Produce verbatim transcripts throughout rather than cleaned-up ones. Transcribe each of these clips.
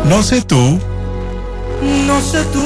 No sé tú. No sé tú.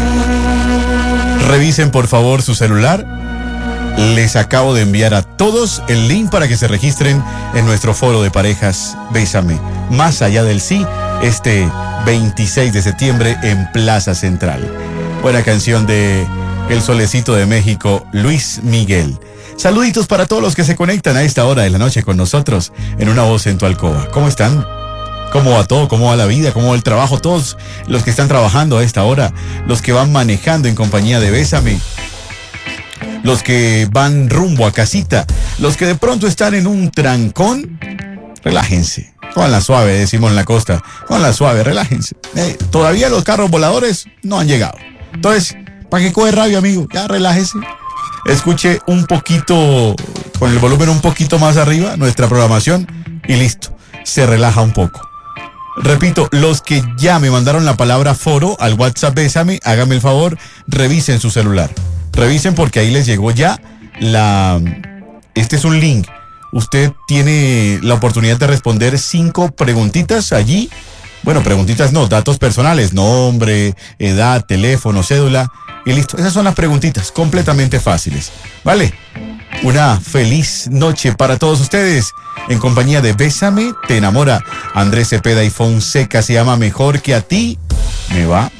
Revisen por favor su celular. Les acabo de enviar a todos el link para que se registren en nuestro foro de parejas Bésame, más allá del sí, este veintiséis de septiembre en Plaza Central. Buena canción de El Solecito de México, Luis Miguel. Saluditos para todos los que se conectan a esta hora de la noche con nosotros en Una Voz en tu Alcoba. ¿Cómo están? ¿Cómo va todo? ¿Cómo va la vida? ¿Cómo va el trabajo? Todos los que están trabajando a esta hora, los que van manejando en compañía de Bésame, los que van rumbo a casita, los que de pronto están en un trancón, relájense. Con la suave, decimos en la costa. Con la suave, relájense. Eh, todavía los carros voladores no han llegado. Entonces, ¿para qué coge rabia, amigo? Ya relájese. Escuche un poquito, con el volumen un poquito más arriba, nuestra programación y listo. Se relaja un poco. Repito, los que ya me mandaron la palabra foro al WhatsApp Bésame, háganme el favor, revisen su celular. Revisen porque ahí les llegó ya la... Este es un link. Usted tiene la oportunidad de responder cinco preguntitas allí. Bueno, preguntitas no, datos personales, nombre, edad, teléfono, cédula y listo. Esas son las preguntitas, completamente fáciles. ¿Vale? Una feliz noche para todos ustedes. En compañía de Bésame, te enamora. Andrés Cepeda y Fonseca se llama Mejor que a ti. Me va